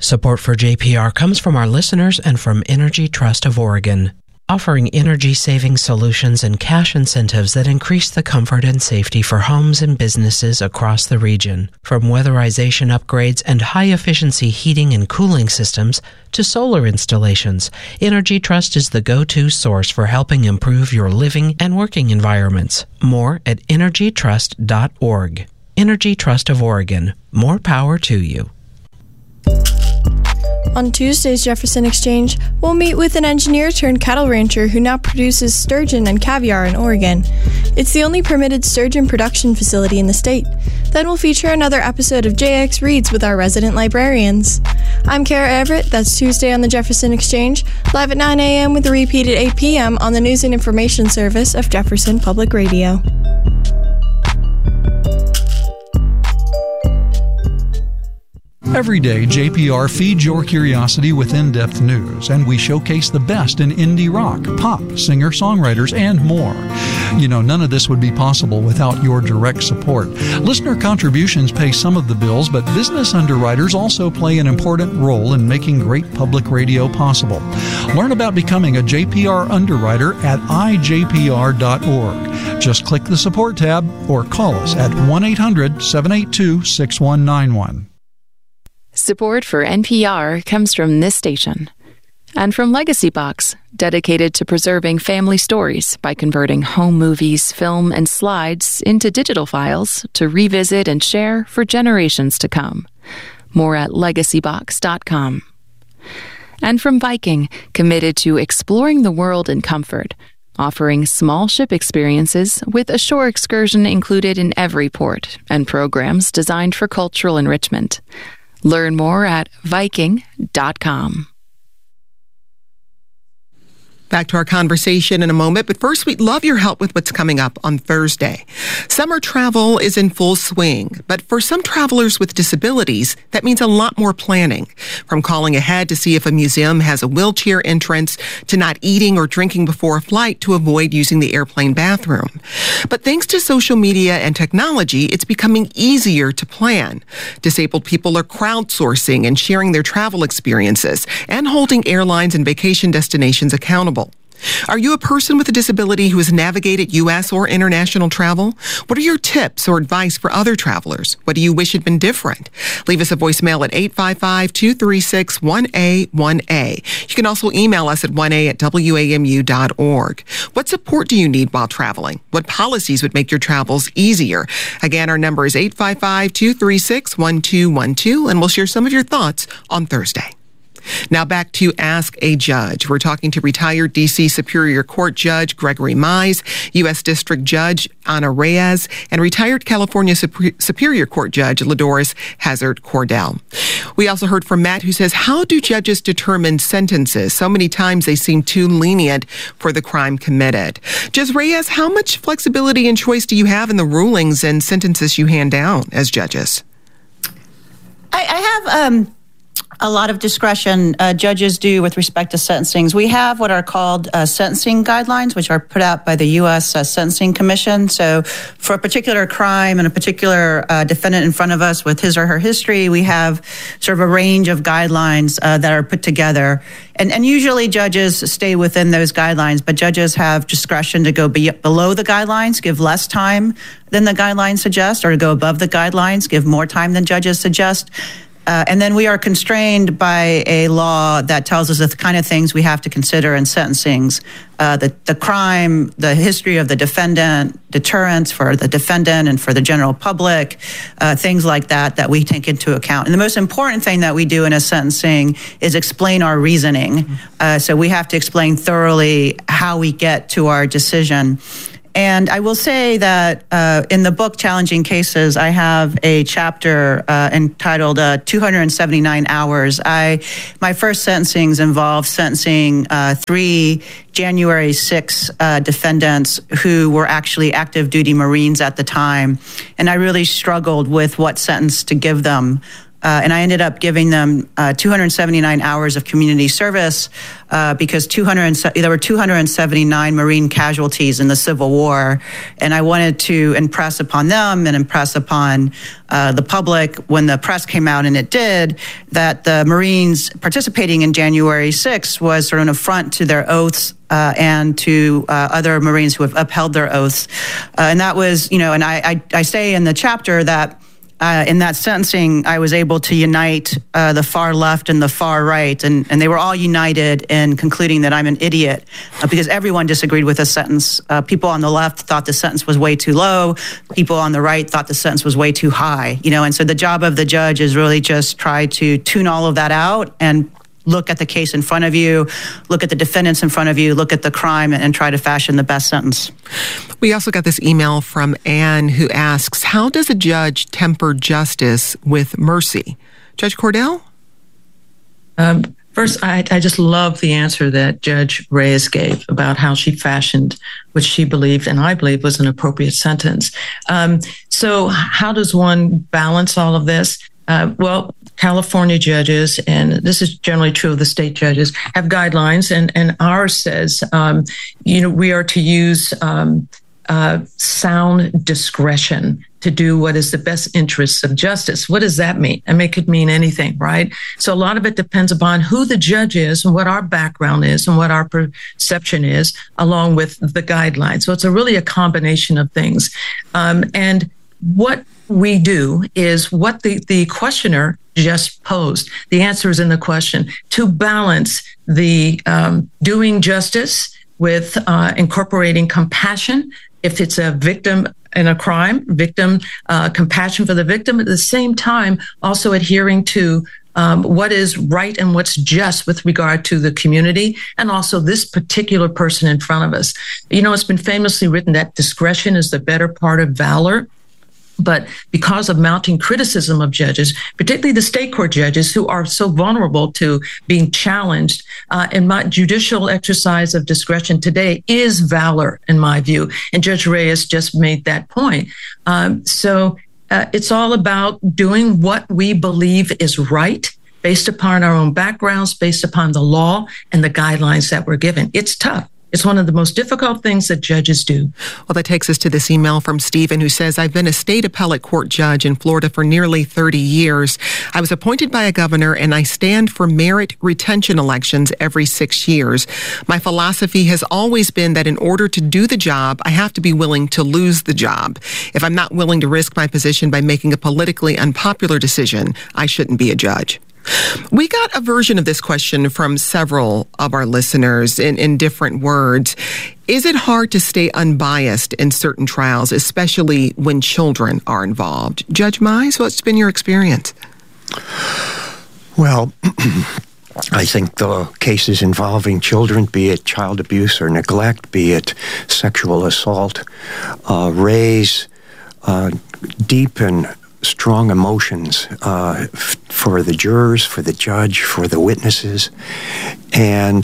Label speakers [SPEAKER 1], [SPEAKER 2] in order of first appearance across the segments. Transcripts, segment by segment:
[SPEAKER 1] Support for JPR comes from our listeners and from Energy Trust of Oregon, offering energy-saving solutions and cash incentives that increase the comfort and safety for homes and businesses across the region. From weatherization upgrades and high-efficiency heating and cooling systems to solar installations, Energy Trust is the go-to source for helping improve your living and working environments. More at energytrust.org. Energy Trust of Oregon. More power to you.
[SPEAKER 2] On Tuesday's Jefferson Exchange, we'll meet with an engineer turned cattle rancher who now produces sturgeon and caviar in Oregon. It's the only permitted sturgeon production facility in the state. Then we'll feature another episode of JX Reads with our resident librarians. I'm Kara Everett. That's Tuesday on the Jefferson Exchange, live at 9 a.m. with a repeat at 8 p.m. on the News and Information Service of Jefferson Public Radio.
[SPEAKER 3] Every day, JPR feeds your curiosity with in-depth news, and we showcase the best in indie rock, pop, singer-songwriters, and more. You know, none of this would be possible without your direct support. Listener contributions pay some of the bills, but business underwriters also play an important role in making great public radio possible. Learn about becoming a JPR underwriter at ijpr.org. Just click the support tab or call us at 1-800-782-6191.
[SPEAKER 4] Support for NPR comes from this station and from Legacy Box, dedicated to preserving family stories by converting home movies, film, and slides into digital files to revisit and share for generations to come. More at legacybox.com. And from Viking, committed to exploring the world in comfort, offering small ship experiences with a shore excursion included in every port and programs designed for cultural enrichment. Learn more at Viking.com.
[SPEAKER 5] Back to our conversation in a moment, but first we'd love your help with what's coming up on Thursday. Summer travel is in full swing, but for some travelers with disabilities, that means a lot more planning. From calling ahead to see if a museum has a wheelchair entrance, to not eating or drinking before a flight to avoid using the airplane bathroom. But thanks to social media and technology, it's becoming easier to plan. Disabled people are crowdsourcing and sharing their travel experiences and holding airlines and vacation destinations accountable. Are you a person with a disability who has navigated U.S. or international travel? What are your tips or advice for other travelers? What do you wish had been different? Leave us a voicemail at 855-236-1A1A. You can also email us at 1A@WAMU.org. What support do you need while traveling? What policies would make your travels easier? Again, our number is 855-236-1212, and we'll share some of your thoughts on Thursday. Now back to Ask a Judge. We're talking to retired D.C. Superior Court Judge Gregory Mize, U.S. District Judge Ana Reyes, and retired California Superior Court Judge Ladoris Hazard Cordell. We also heard from Matt, who says, how do judges determine sentences? So many times they seem too lenient for the crime committed. Judge Reyes, how much flexibility and choice do you have in the rulings and sentences you hand down as judges?
[SPEAKER 6] I have a lot of discretion judges do with respect to sentencings. We have what are called sentencing guidelines, which are put out by the U.S. Sentencing Commission. So for a particular crime and a particular defendant in front of us with his or her history, we have sort of a range of guidelines that are put together. And usually judges stay within those guidelines, but judges have discretion to go below the guidelines, give less time than the guidelines suggest, or to go above the guidelines, give more time than judges suggest. And then we are constrained by a law that tells us the kind of things we have to consider in sentencings. The crime, the history of the defendant, deterrence for the defendant and for the general public, things like that we take into account. And the most important thing that we do in a sentencing is explain our reasoning. So we have to explain thoroughly how we get to our decision. And I will say that in the book, Challenging Cases, I have a chapter entitled 279 Hours. My first sentencings involved sentencing 3 January 6 defendants who were actually active duty Marines at the time. And I really struggled with what sentence to give them. And I ended up giving them 279 hours of community service because there were 279 Marine casualties in the Civil War. And I wanted to impress upon them and impress upon the public when the press came out, and it did, that the Marines participating in January 6th was sort of an affront to their oaths and to other Marines who have upheld their oaths. And that was, and I say in the chapter that in that sentencing, I was able to unite the far left and the far right, and they were all united in concluding that I'm an idiot because everyone disagreed with the sentence. People on the left thought the sentence was way too low. People on the right thought the sentence was way too high. And so the job of the judge is really just try to tune all of that out and look at the case in front of you, look at the defendants in front of you, look at the crime, and try to fashion the best sentence.
[SPEAKER 5] We also got this email from Anne who asks, how does a judge temper justice with mercy? Judge Cordell?
[SPEAKER 7] First, I just love the answer that Judge Reyes gave about how she fashioned what she believed and I believe was an appropriate sentence. So how does one balance all of this? Well, California judges, and this is generally true of the state judges, have guidelines, and ours says, we are to use sound discretion to do what is the best interests of justice. What does that mean? I mean, it could mean anything, right? So a lot of it depends upon who the judge is and what our background is and what our perception is, along with the guidelines. So it's really a combination of things. And what we do is what the questioner just posed. The answer is in the question, to balance the doing justice with incorporating compassion. If it's a victim in a crime, compassion for the victim, at the same time, also adhering to what is right and what's just with regard to the community and also this particular person in front of us. It's been famously written that discretion is the better part of valor. But because of mounting criticism of judges, particularly the state court judges who are so vulnerable to being challenged, in my judicial exercise of discretion today is valor, in my view. And Judge Reyes just made that point. So it's all about doing what we believe is right based upon our own backgrounds, based upon the law and the guidelines that we're given. It's tough. It's one of the most difficult things that judges do.
[SPEAKER 5] Well, that takes us to this email from Stephen who says, I've been a state appellate court judge in Florida for nearly 30 years. I was appointed by a governor and I stand for merit retention elections every 6 years. My philosophy has always been that in order to do the job, I have to be willing to lose the job. If I'm not willing to risk my position by making a politically unpopular decision, I shouldn't be a judge. We got a version of this question from several of our listeners in different words. Is it hard to stay unbiased in certain trials, especially when children are involved? Judge Mize, what's been your experience?
[SPEAKER 8] Well, I think the cases involving children, be it child abuse or neglect, be it sexual assault, raise deep and strong emotions for the jurors, for the judge, for the witnesses. And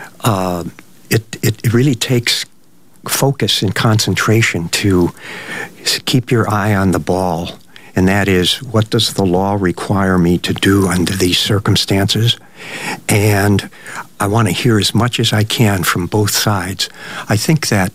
[SPEAKER 8] it really takes focus and concentration to keep your eye on the ball. And that is, what does the law require me to do under these circumstances? And I want to hear as much as I can from both sides. I think that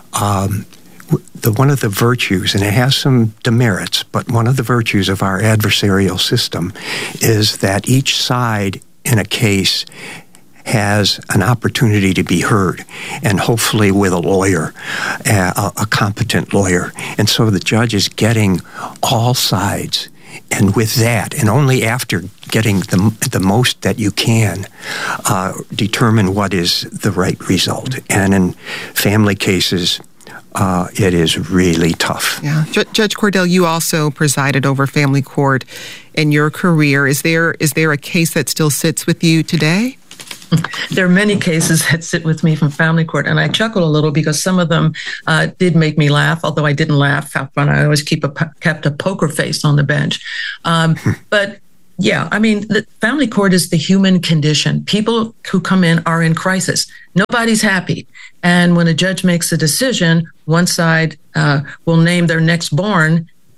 [SPEAKER 8] one of the virtues, and it has some demerits, but one of the virtues of our adversarial system is that each side in a case has an opportunity to be heard, and hopefully with a lawyer, a competent lawyer. And so the judge is getting all sides. And with that, and only after getting the most that you can, determine what is the right result. And in family cases, it is really tough.
[SPEAKER 5] Yeah. Judge Cordell, you also presided over family court in your career. Is there a case that still sits with you today?
[SPEAKER 7] There are many cases that sit with me from family court, and I chuckle a little because some of them did make me laugh, although I didn't laugh out front. I always kept a poker face on the bench. But yeah, I mean, the family court is the human condition. People who come in are in crisis. Nobody's happy. And when a judge makes a decision, one side will name their next born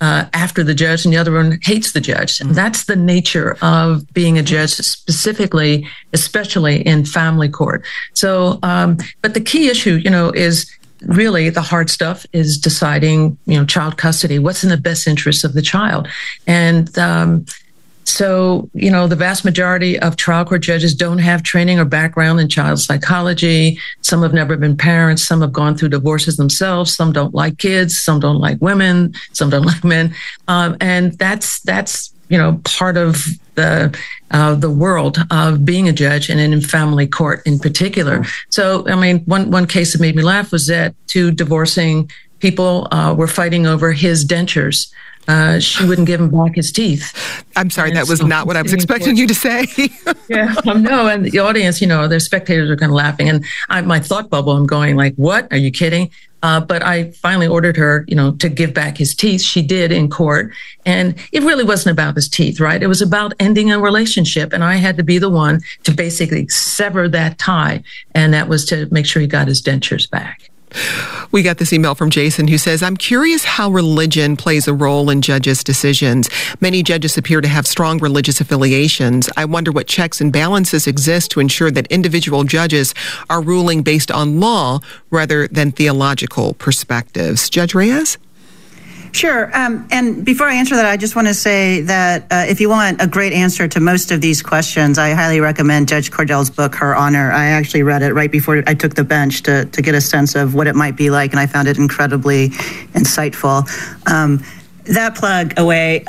[SPEAKER 7] after the judge, and the other one hates the judge. And that's the nature of being a judge, especially in family court. So, but the key issue, is really the hard stuff is deciding, child custody, what's in the best interest of the child. And so, the vast majority of trial court judges don't have training or background in child psychology. Some have never been parents. Some have gone through divorces themselves. Some don't like kids. Some don't like women. Some don't like men. And that's part of the world of being a judge and in family court in particular. So, one case that made me laugh was that two divorcing people were fighting over his dentures. She wouldn't give him back his teeth.
[SPEAKER 5] I'm sorry, that was not what I was expecting you to say.
[SPEAKER 7] Yeah, no, and the audience, the spectators are kind of laughing. And my thought bubble, I'm going like, what? Are you kidding? But I finally ordered her, to give back his teeth. She did in court. And it really wasn't about his teeth, right? It was about ending a relationship. And I had to be the one to basically sever that tie. And that was to make sure he got his dentures back.
[SPEAKER 5] We got this email from Jason who says, I'm curious how religion plays a role in judges' decisions. Many judges appear to have strong religious affiliations. I wonder what checks and balances exist to ensure that individual judges are ruling based on law rather than theological perspectives. Judge Reyes?
[SPEAKER 6] Sure. And before I answer that, I just want to say that if you want a great answer to most of these questions, I highly recommend Judge Cordell's book, Her Honor. I actually read it right before I took the bench to get a sense of what it might be like, and I found it incredibly insightful. That plug away.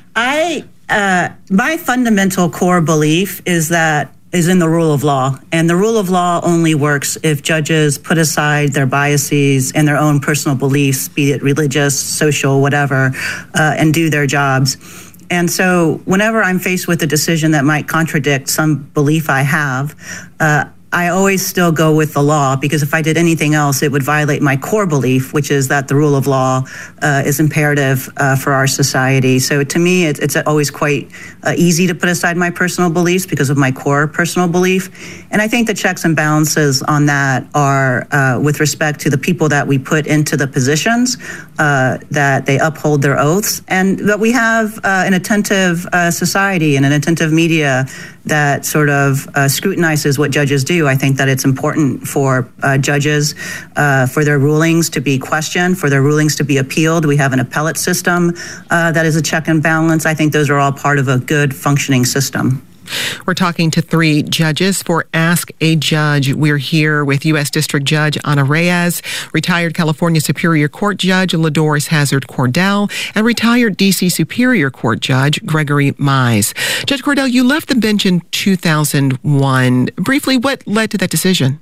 [SPEAKER 6] My fundamental core belief is in the rule of law. And the rule of law only works if judges put aside their biases and their own personal beliefs, be it religious, social, whatever, and do their jobs. And so whenever I'm faced with a decision that might contradict some belief I have, I always still go with the law, because if I did anything else, it would violate my core belief, which is that the rule of law is imperative for our society. So to me, it's always quite easy to put aside my personal beliefs because of my core personal belief. And I think the checks and balances on that are with respect to the people that we put into the positions, that they uphold their oaths, and that we have an attentive society and an attentive media that sort of scrutinizes what judges do. I think that it's important for judges, for their rulings to be questioned, for their rulings to be appealed. We have an appellate system that is a check and balance. I think those are all part of a good functioning system.
[SPEAKER 5] We're talking to three judges for Ask a Judge. We're here with U.S. District Judge Ana Reyes, retired California Superior Court Judge LaDoris Hazard Cordell, and retired D.C. Superior Court Judge Gregory Mize. Judge Cordell, you left the bench in 2001. Briefly, what led to that decision?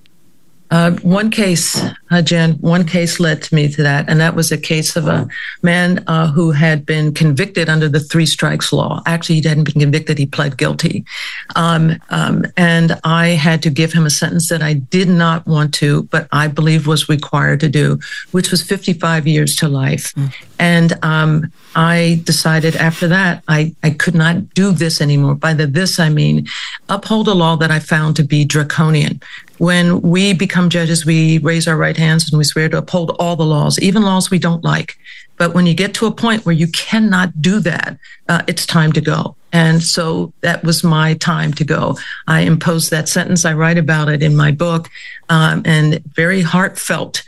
[SPEAKER 7] One case, Jen, led me to that, and that was a case of a man who had been convicted under the three strikes law. Actually, he hadn't been convicted, he pled guilty. And I had to give him a sentence that I did not want to, but I believe was required to do, which was 55 years to life. And I decided after that, I could not do this anymore. By this, I mean uphold a law that I found to be draconian. When we become judges, we raise our right hands and we swear to uphold all the laws, even laws we don't like. But when you get to a point where you cannot do that, it's time to go. And so that was my time to go. I imposed that sentence. I write about it in my book, and very heartfelt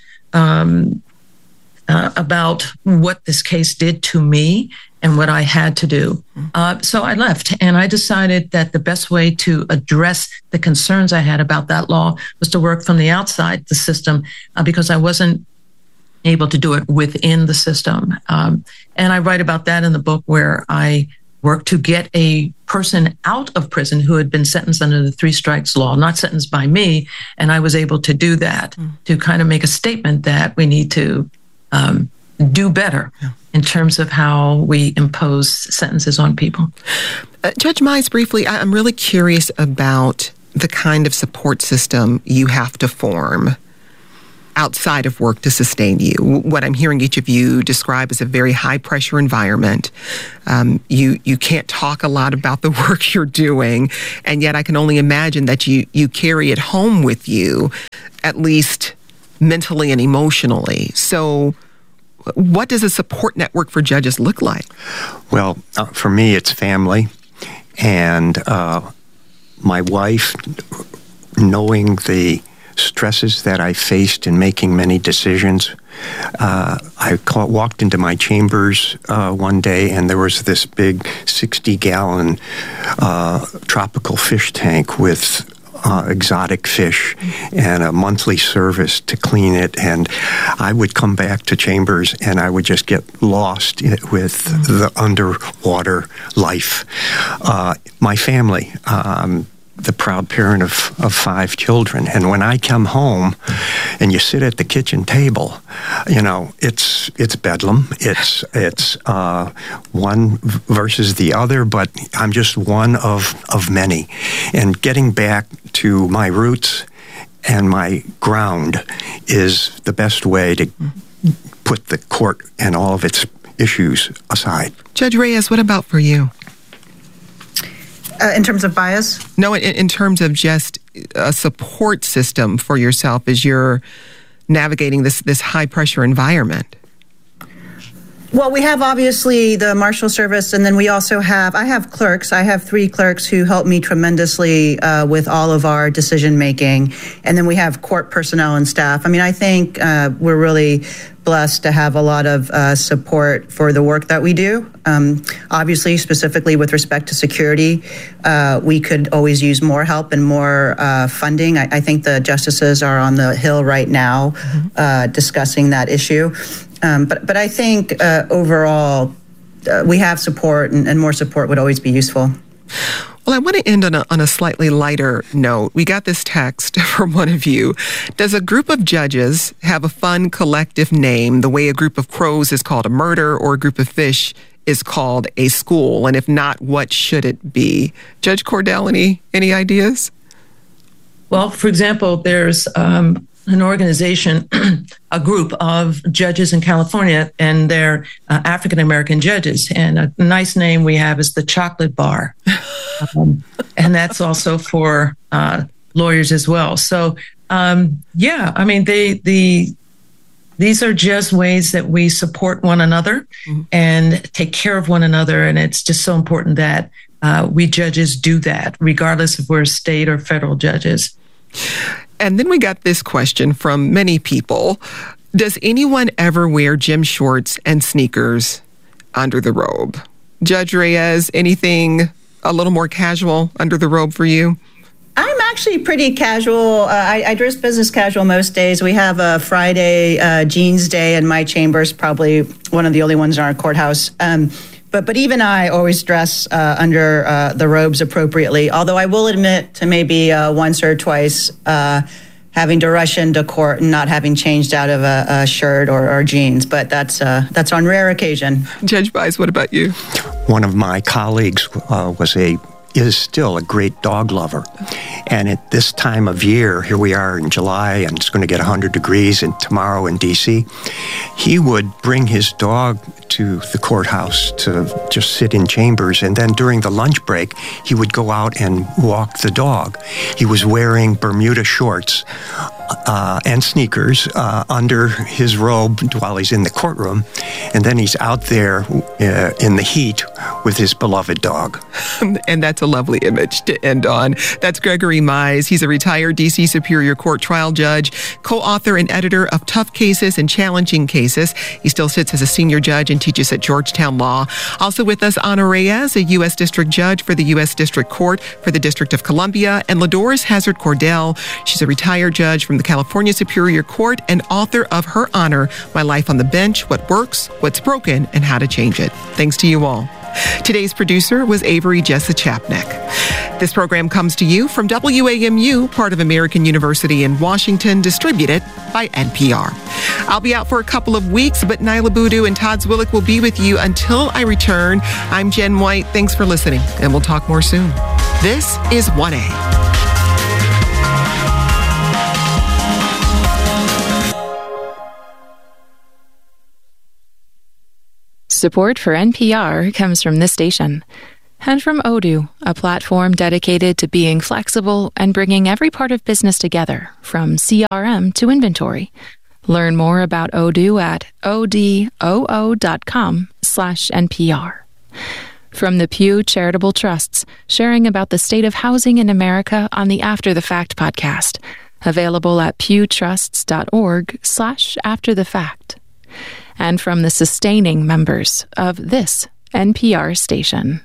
[SPEAKER 7] about what this case did to me and what I had to do. So I left, and I decided that the best way to address the concerns I had about that law was to work from the outside the system, because I wasn't able to do it within the system. And I write about that in the book, where I worked to get a person out of prison who had been sentenced under the three strikes law, not sentenced by me. And I was able to do that to kind of make a statement that we need to do better in terms of how we impose sentences on people.
[SPEAKER 5] Judge Mize, briefly, I'm really curious about the kind of support system you have to form outside of work to sustain you. What I'm hearing each of you describe as a very high-pressure environment. You can't talk a lot about the work you're doing, and yet I can only imagine that you carry it home with you, at least mentally and emotionally. So what does a support network for judges look like?
[SPEAKER 8] Well, for me, it's family. And my wife, knowing the stresses that I faced in making many decisions, I walked into my chambers one day, and there was this big 60-gallon tropical fish tank with exotic fish and a monthly service to clean it. And I would come back to chambers and I would just get lost with the underwater life. My family, the proud parent of 5 children. And when I come home and you sit at the kitchen table, it's bedlam. It's one versus the other, but I'm just one of many. And getting back to my roots and my ground is the best way to put the court and all of its issues aside.
[SPEAKER 5] Judge Reyes, what about for you?
[SPEAKER 6] In terms of bias?
[SPEAKER 5] No, in terms of just a support system for yourself as you're navigating this high-pressure environment.
[SPEAKER 6] Well, we have obviously the Marshal Service, and then we also I have clerks. I have 3 clerks who help me tremendously with all of our decision-making. And then we have court personnel and staff. I mean, I think we're really blessed to have a lot of support for the work that we do. Obviously, specifically with respect to security, we could always use more help and more funding. I think the justices are on the Hill right now discussing that issue. But I think overall, we have support, and more support would always be useful.
[SPEAKER 5] Well, I want to end on a slightly lighter note. We got this text from one of you. Does a group of judges have a fun collective name the way a group of crows is called a murder or a group of fish is called a school? And if not, what should it be? Judge Cordell, any ideas?
[SPEAKER 7] Well, for example, there's an organization, a group of judges in California, and they're African-American judges. And a nice name we have is the Chocolate Bar. And that's also for lawyers as well. So, I mean, these are just ways that we support one another and take care of one another. And it's just so important that we judges do that, regardless if we're state or federal judges.
[SPEAKER 5] And then we got this question from many people. Does anyone ever wear gym shorts and sneakers under the robe? Judge Reyes, anything a little more casual under the robe for you?
[SPEAKER 6] I'm actually pretty casual. I dress business casual most days. We have a Friday jeans day in my chambers, probably one of the only ones in our courthouse. But even I always dress under the robes appropriately, although I will admit to maybe once or twice having to rush into court and not having changed out of a shirt or jeans. But that's on rare occasion.
[SPEAKER 5] Judge Bice, what about you?
[SPEAKER 8] One of my colleagues is still a great dog lover. And at this time of year, here we are in July, and it's going to get 100 degrees tomorrow in D.C., he would bring his dog to the courthouse to just sit in chambers, and then during the lunch break, he would go out and walk the dog. He was wearing Bermuda shorts and sneakers under his robe while he's in the courtroom, and then he's out there in the heat with his beloved dog.
[SPEAKER 5] And that's a lovely image to end on. That's Gregory Mize. He's a retired D.C. Superior Court trial judge, co-author and editor of Tough Cases and Challenging Cases. He still sits as a senior judge and teaches at Georgetown Law. Also with us, Ana Reyes, a U.S. District Judge for the U.S. District Court for the District of Columbia, and LaDoris Hazard Cordell. She's a retired judge from the California Superior Court and author of Her Honor, My Life on the Bench, What Works, What's Broken, and How to Change It. Thanks to you all. Today's producer was Avery Jessa-Chapnick. This program comes to you from WAMU, part of American University in Washington, distributed by NPR. I'll be out for a couple of weeks, but Nyla Boodoo and Todd Zwillich will be with you until I return. I'm Jen White. Thanks for listening, and we'll talk more soon. This is 1A.
[SPEAKER 4] Support for NPR comes from this station and from Odoo, a platform dedicated to being flexible and bringing every part of business together, from CRM to inventory. Learn more about Odoo at odoo.com/NPR. From the Pew Charitable Trusts, sharing about the state of housing in America on the After the Fact podcast, available at pewtrusts.org/afterthefact. And from the sustaining members of this NPR station.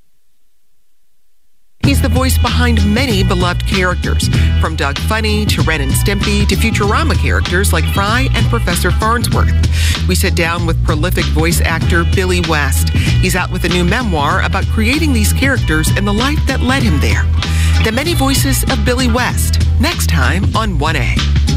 [SPEAKER 5] He's the voice behind many beloved characters, from Doug Funny to Ren and Stimpy to Futurama characters like Fry and Professor Farnsworth. We sit down with prolific voice actor Billy West. He's out with a new memoir about creating these characters and the life that led him there. The Many Voices of Billy West, next time on 1A.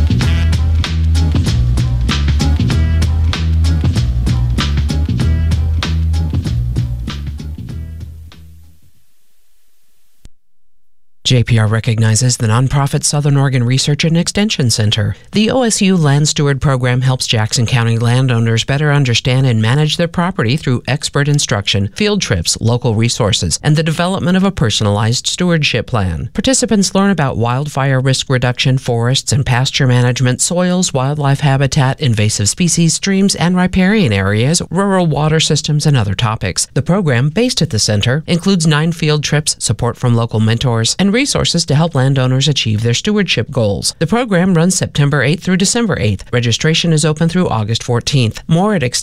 [SPEAKER 1] JPR recognizes the nonprofit Southern Oregon Research and Extension Center. The OSU Land Steward Program helps Jackson County landowners better understand and manage their property through expert instruction, field trips, local resources, and the development of a personalized stewardship plan. Participants learn about wildfire risk reduction, forests and pasture management, soils, wildlife habitat, invasive species, streams and riparian areas, rural water systems, and other topics. The program, based at the center, includes 9 field trips, support from local mentors, and resources to help landowners achieve their stewardship goals. The program runs September 8th through December 8th. Registration is open through August 14th. More at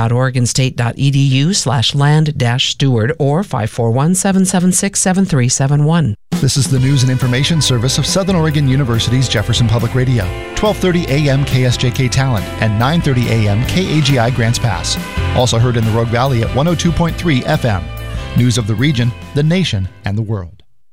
[SPEAKER 1] extension.oregonstate.edu/land-steward or 541-776-7371.
[SPEAKER 9] This is the news and information service of Southern Oregon University's Jefferson Public Radio, 1230 AM KSJK Talent and 930 AM KAGI Grants Pass. Also heard in the Rogue Valley at 102.3 FM. News of the region, the nation, and the world.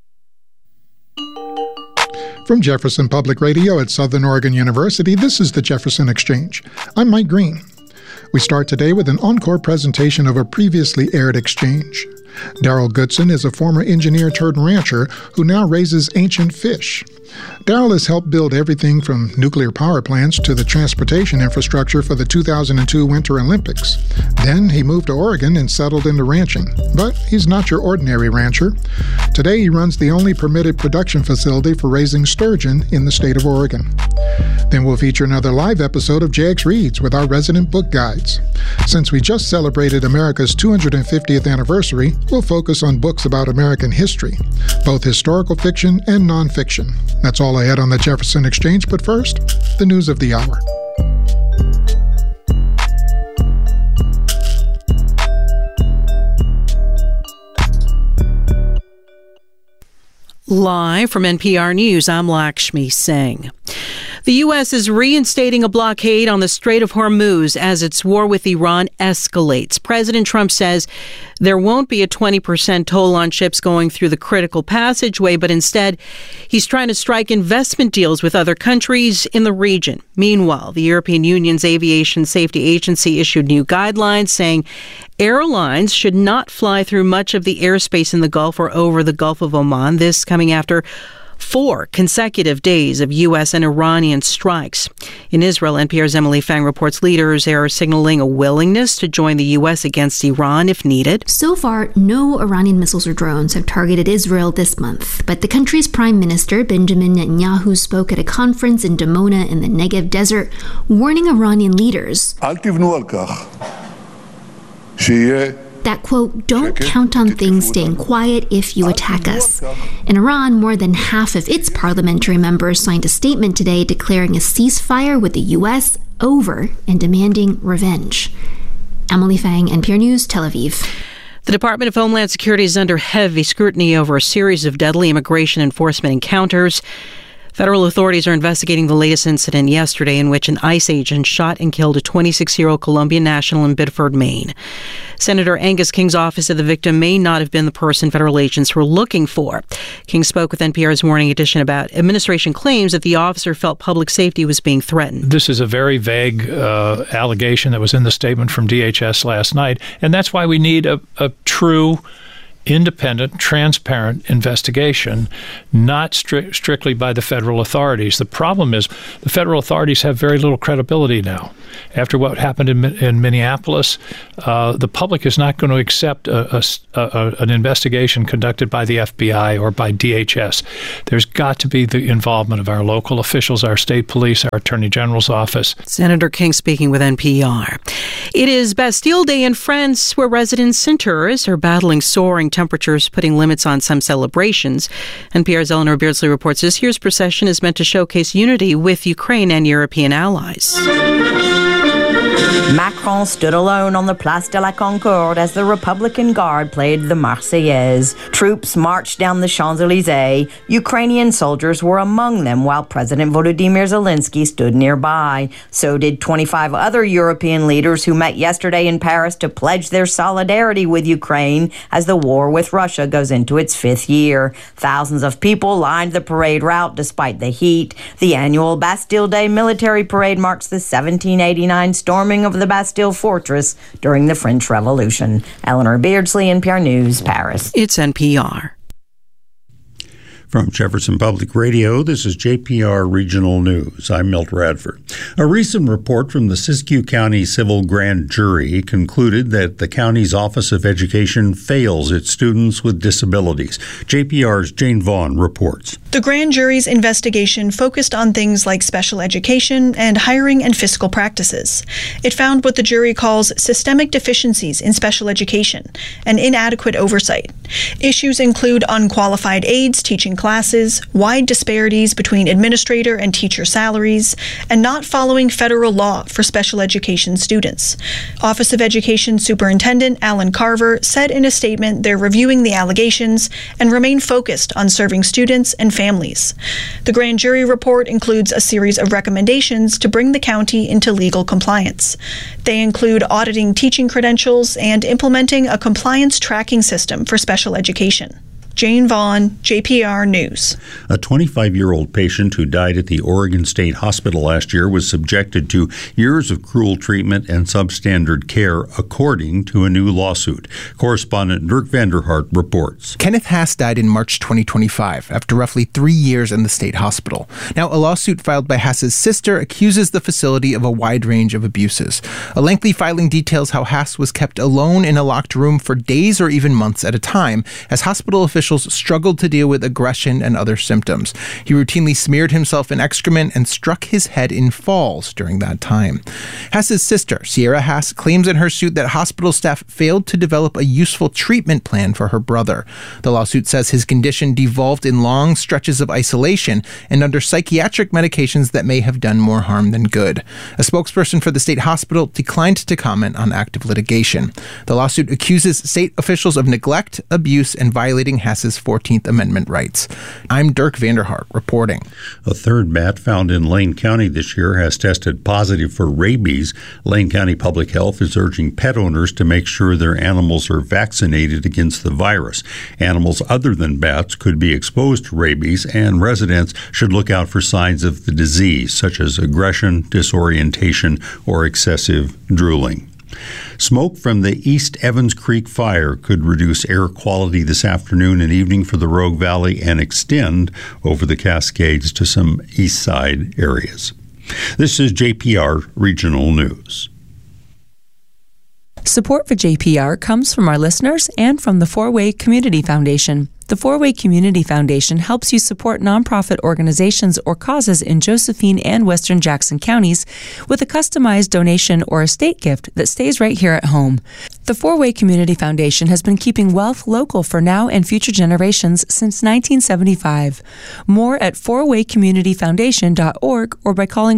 [SPEAKER 10] From Jefferson Public Radio at Southern Oregon University, this is the Jefferson Exchange. I'm Mike Green. We start today with an encore presentation of a previously aired exchange. Daryl Goodson is a former engineer turned rancher who now raises ancient fish. Daryl has helped build everything from nuclear power plants to the transportation infrastructure for the 2002 Winter Olympics. Then he moved to Oregon and settled into ranching. But he's not your ordinary rancher. Today he runs the only permitted production facility for raising sturgeon in the state of Oregon. Then we'll feature another live episode of JX Reads with our resident book guides. Since we just celebrated America's 250th anniversary, we'll focus on books about American history, both historical fiction and nonfiction. That's all I had on the Jefferson Exchange, but first, the news of the hour.
[SPEAKER 11] Live from NPR News, I'm Lakshmi Singh. The U.S. is reinstating a blockade on the Strait of Hormuz as its war with Iran escalates. President Trump says there won't be a 20% toll on ships going through the critical passageway, but instead he's trying to strike investment deals with other countries in the region. Meanwhile, the European Union's Aviation Safety Agency issued new guidelines saying airlines should not fly through much of the airspace in the Gulf or over the Gulf of Oman. This coming after 4 consecutive days of U.S. and Iranian strikes. In Israel, NPR's Emily Fang reports leaders are signaling a willingness to join the U.S. against Iran if needed.
[SPEAKER 12] So far, no Iranian missiles or drones have targeted Israel this month, but the country's prime minister, Benjamin Netanyahu, spoke at a conference in Dimona in the Negev desert, warning Iranian leaders that, quote, don't count on things staying quiet if you attack us. In Iran, more than half of its parliamentary members signed a statement today declaring a ceasefire with the U.S. over and demanding revenge. Emily Fang, NPR News, Tel Aviv.
[SPEAKER 11] The Department of Homeland Security is under heavy scrutiny over a series of deadly immigration enforcement encounters. Federal authorities are investigating the latest incident yesterday in which an ICE agent shot and killed a 26-year-old Colombian national in Biddeford, Maine. Senator Angus King's office said the victim may not have been the person federal agents were looking for. King spoke with NPR's Morning Edition about administration claims that the officer felt public safety was being threatened.
[SPEAKER 13] This is a very vague allegation that was in the statement from DHS last night, and that's why we need a true independent, transparent investigation, not strictly by the federal authorities. The problem is the federal authorities have very little credibility now. After what happened in Minneapolis, the public is not going to accept an investigation conducted by the FBI or by DHS. There's got to be the involvement of our local officials, our state police, our Attorney General's office.
[SPEAKER 11] Senator King speaking with NPR. It is Bastille Day in France, where residents and tourists are battling soaring temperatures, putting limits on some celebrations. NPR's Eleanor Beardsley reports this year's procession is meant to showcase unity with Ukraine and European allies.
[SPEAKER 14] Macron stood alone on the Place de la Concorde as the Republican Guard played the Marseillaise. Troops marched down the Champs-Élysées. Ukrainian soldiers were among them while President Volodymyr Zelensky stood nearby. So did 25 other European leaders who met yesterday in Paris to pledge their solidarity with Ukraine as the war with Russia goes into its 5th year. Thousands of people lined the parade route despite the heat. The annual Bastille Day military parade marks the 1789 storming of the Bastille Fortress during the French Revolution. Eleanor Beardsley, NPR News, Paris.
[SPEAKER 11] It's NPR.
[SPEAKER 15] From Jefferson Public Radio, this is JPR Regional News. I'm Milt Radford. A recent report from the Siskiyou County Civil Grand Jury concluded that the county's Office of Education fails its students with disabilities. JPR's Jane Vaughn reports.
[SPEAKER 16] The grand jury's investigation focused on things like special education and hiring and fiscal practices. It found what the jury calls systemic deficiencies in special education and inadequate oversight. Issues include unqualified aides teaching classes, wide disparities between administrator and teacher salaries, and not following federal law for special education students. Office of Education Superintendent Alan Carver said in a statement they're reviewing the allegations and remain focused on serving students and families. The grand jury report includes a series of recommendations to bring the county into legal compliance. They include auditing teaching credentials and implementing a compliance tracking system for special education. Jane Vaughn, JPR News.
[SPEAKER 15] A 25-year-old patient who died at the Oregon State Hospital last year was subjected to years of cruel treatment and substandard care, according to a new lawsuit. Correspondent Dirk Vanderhart reports.
[SPEAKER 17] Kenneth Hass died in March 2025 after roughly 3 years in the state hospital. Now, a lawsuit filed by Hass's sister accuses the facility of a wide range of abuses. A lengthy filing details how Hass was kept alone in a locked room for days or even months at a time as hospital officials struggled to deal with aggression and other symptoms. He routinely smeared himself in excrement and struck his head in falls during that time. Hass's sister, Sierra Hass, claims in her suit that hospital staff failed to develop a useful treatment plan for her brother. The lawsuit says his condition devolved in long stretches of isolation and under psychiatric medications that may have done more harm than good. A spokesperson for the state hospital declined to comment on active litigation. The lawsuit accuses state officials of neglect, abuse, and violating Hass's 14th Amendment rights. I'm Dirk Vanderhart reporting.
[SPEAKER 15] A third bat found in Lane County this year has tested positive for rabies. Lane County Public Health is urging pet owners to make sure their animals are vaccinated against the virus. Animals other than bats could be exposed to rabies, and residents should look out for signs of the disease, such as aggression, disorientation, or excessive drooling. Smoke from the East Evans Creek fire could reduce air quality this afternoon and evening for the Rogue Valley and extend over the Cascades to some east side areas. This is JPR Regional News.
[SPEAKER 18] Support for JPR comes from our listeners and from the Four-Way Community Foundation. The Four-Way Community Foundation helps you support nonprofit organizations or causes in Josephine and Western Jackson counties with a customized donation or estate gift that stays right here at home. The Four-Way Community Foundation has been keeping wealth local for now and future generations since 1975. More at fourwaycommunityfoundation.org or by calling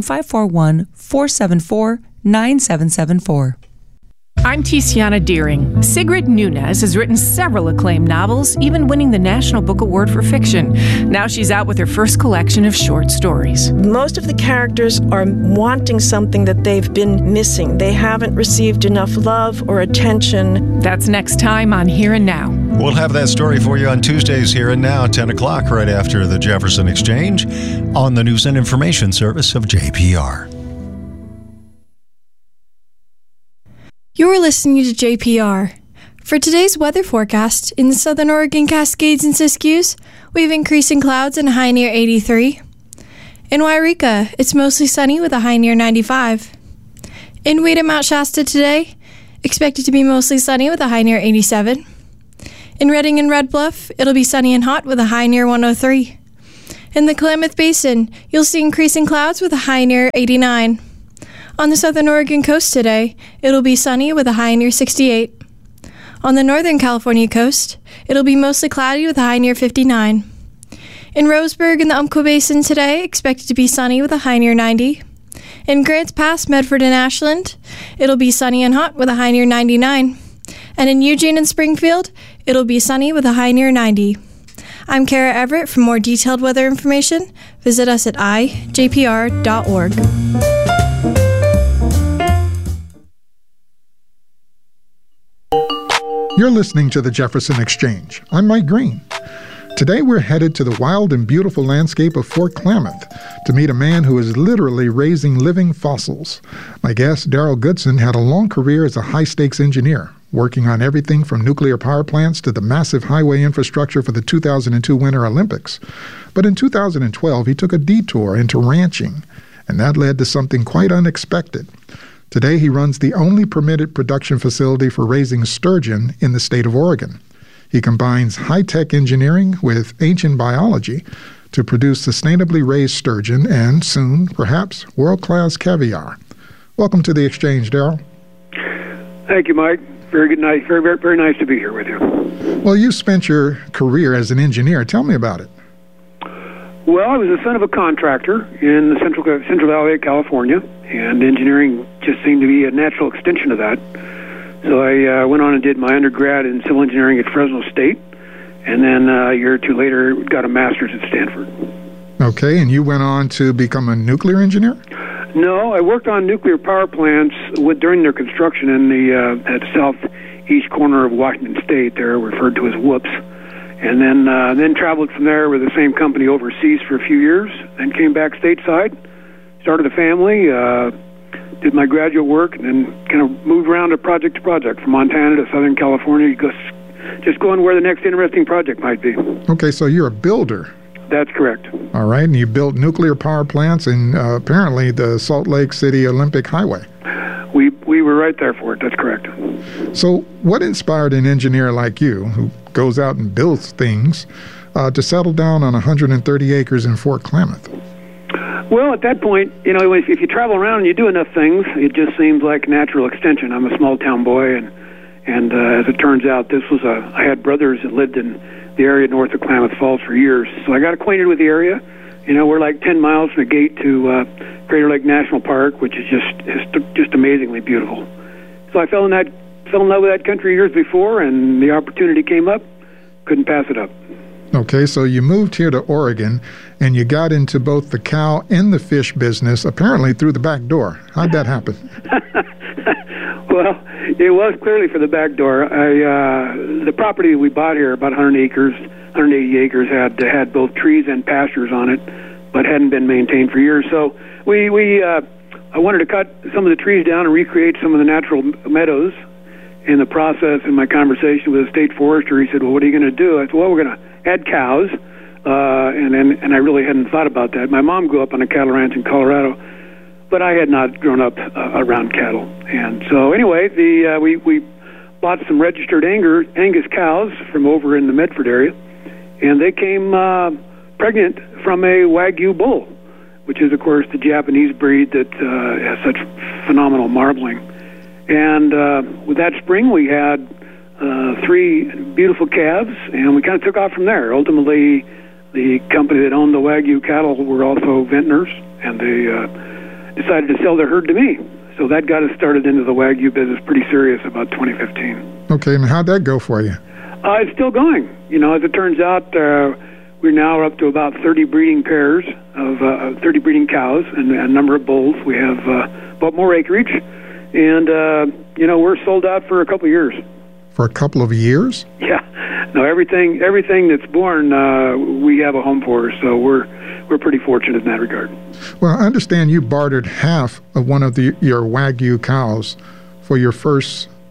[SPEAKER 18] 541-474-9774.
[SPEAKER 19] I'm Tiziana Deering. Sigrid Nunez has written several acclaimed novels, even winning the National Book Award for Fiction. Now she's out with her first collection of short stories.
[SPEAKER 20] Most of the characters are wanting something that they've been missing. They haven't received enough love or attention.
[SPEAKER 19] That's next time on Here and Now.
[SPEAKER 21] We'll have that story for you on Tuesdays Here and Now, 10 o'clock, right after the Jefferson Exchange on the News and Information Service of JPR.
[SPEAKER 2] You're listening to JPR. For today's weather forecast, in the southern Oregon Cascades and Siskiyous, we have increasing clouds and a high near 83. In Wairika, it's mostly sunny with a high near 95. In Wheat and Mount Shasta today, expected to be mostly sunny with a high near 87. In Redding and Red Bluff, it'll be sunny and hot with a high near 103. In the Klamath Basin, you'll see increasing clouds with a high near 89. On the southern Oregon coast today, it'll be sunny with a high near 68. On the northern California coast, it'll be mostly cloudy with a high near 59. In Roseburg and the Umpqua Basin today, expected to be sunny with a high near 90. In Grants Pass, Medford, and Ashland, it'll be sunny and hot with a high near 99. And in Eugene and Springfield, it'll be sunny with a high near 90. I'm Kara Everett. For more detailed weather information, visit us at ijpr.org.
[SPEAKER 10] You're listening to the Jefferson Exchange. I'm Mike Green. Today we're headed to the wild and beautiful landscape of Fort Klamath to meet a man who is literally raising living fossils. My guest, Daryl Goodson, had a long career as a high-stakes engineer, working on everything from nuclear power plants to the massive highway infrastructure for the 2002 Winter Olympics. But in 2012, he took a detour into ranching, and that led to something quite unexpected. Today, he runs the only permitted production facility for raising sturgeon in the state of Oregon. He combines high-tech engineering with ancient biology to produce sustainably raised sturgeon and, soon, perhaps, world-class caviar. Welcome to the Exchange, Daryl.
[SPEAKER 3] Thank you, Mike. Very good night. Very, very, very nice to be here with you.
[SPEAKER 10] Well, you spent your career as an engineer. Tell me about it.
[SPEAKER 3] Well, I was the son of a contractor in the Central Valley of California, and engineering just seemed to be a natural extension of that. So I went on and did my undergrad in civil engineering at Fresno State, and then a year or two later got a master's at Stanford.
[SPEAKER 10] Okay, and you went on to become a nuclear engineer?
[SPEAKER 3] No, I worked on nuclear power plants during their construction in the at the southeast corner of Washington State. They're referred to as WHOOPs. And then traveled from there with the same company overseas for a few years, then came back stateside, started a family, did my graduate work, and then kind of moved around to project from Montana to Southern California, just going where the next interesting project might be.
[SPEAKER 10] Okay, so you're a builder.
[SPEAKER 3] That's correct.
[SPEAKER 10] All right, and you built nuclear power plants in apparently the Salt Lake City Olympic Highway.
[SPEAKER 3] We were right there for it. That's correct.
[SPEAKER 10] So what inspired an engineer like you, who goes out and builds things, to settle down on 130 acres in Fort Klamath?
[SPEAKER 3] Well, at that point, if you travel around and you do enough things, it just seems like natural extension. I'm a small-town boy, and as it turns out, I had brothers that lived in the area north of Klamath Falls for years, so I got acquainted with the area. We're like 10 miles from the gate to Crater Lake National Park, which is just amazingly beautiful. So I fell in love with that country years before, and the opportunity came up. Couldn't pass it up.
[SPEAKER 10] Okay, so you moved here to Oregon, and you got into both the cow and the fish business, apparently through the back door. How'd that happen?
[SPEAKER 3] Well, it was clearly for the back door. The property we bought here, about 180 acres, had both trees and pastures on it, but hadn't been maintained for years. So I wanted to cut some of the trees down and recreate some of the natural meadows. In the process, in my conversation with the state forester, he said, "Well, what are you going to do?" I said, "Well, we're going to add cows," and I really hadn't thought about that. My mom grew up on a cattle ranch in Colorado, but I had not grown up around cattle. And so anyway, we bought some registered Angus cows from over in the Medford area, and they came pregnant from a Wagyu bull, which is, of course, the Japanese breed that has such phenomenal marbling. And with that spring, we had 3 beautiful calves, and we kind of took off from there. Ultimately, the company that owned the Wagyu cattle were also vintners, and they decided to sell their herd to me. So that got us started into the Wagyu business pretty serious about 2015.
[SPEAKER 10] Okay, and how'd that go for you?
[SPEAKER 3] It's still going. As it turns out, we're now up to about 30 breeding pairs of 30 breeding cows and a number of bulls. We have about more acreage, and we're sold out for a couple of years.
[SPEAKER 10] For a couple of years?
[SPEAKER 3] Yeah. No, everything that's born, we have a home for. So we're pretty fortunate in that regard.
[SPEAKER 10] Well, I understand you bartered half of one of your Wagyu cows for your first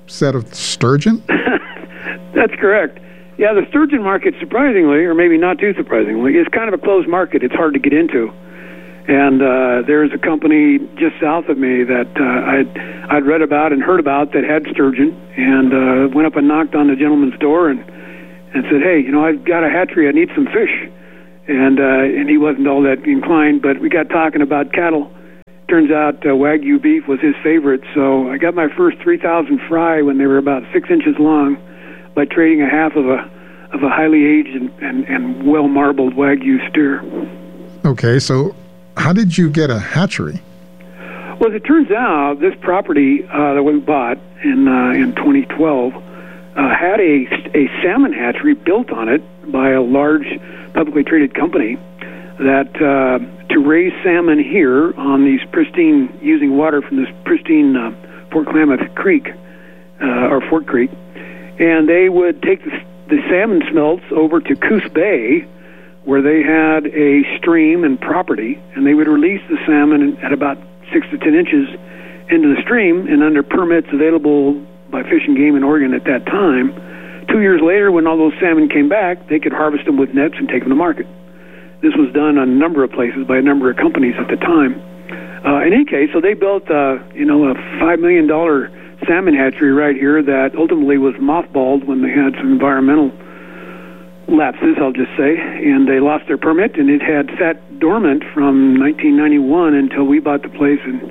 [SPEAKER 10] set of sturgeon?
[SPEAKER 3] That's correct. Yeah, the sturgeon market, surprisingly, or maybe not too surprisingly, is kind of a closed market. It's hard to get into. And there's a company just south of me that I'd read about and heard about that had sturgeon, and went up and knocked on the gentleman's door and said, hey, I've got a hatchery. I need some fish. And he wasn't all that inclined, but we got talking about cattle. Turns out Wagyu beef was his favorite, so I got my first 3,000 fry when they were about 6 inches long by trading a half of a highly aged and well-marbled Wagyu steer. Okay, so how did you get a hatchery? Well, as it turns out, this property that we bought in 2012 had a salmon hatchery built on it by a large publicly traded company that to raise salmon here on these pristine, using water from this pristine Fort Klamath Creek, or Fort Creek, and they would take the salmon smelts over to Coos Bay, where they had a stream and property, and they would release the salmon at about 6 to 10 inches into the stream, and under permits available by Fish and Game in Oregon at that time, 2 years later, when all those salmon came back, they could harvest them with nets and take them to market. This was done on a number of places by a number of companies at the time. In any case, so they built, a $5 million salmon hatchery right here that ultimately was mothballed when they had some environmental lapses, I'll just say, and they lost their permit, and it had sat dormant from 1991 until we bought the place in